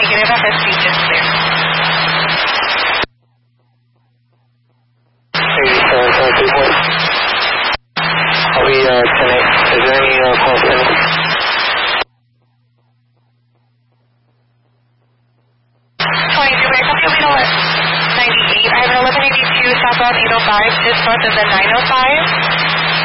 negative at her speech is clear. 87, I'll be 10-8. Is there any call pending? 23, wait, come here, we know what? 98. I have an 1182 southbound 805, just north of the 905.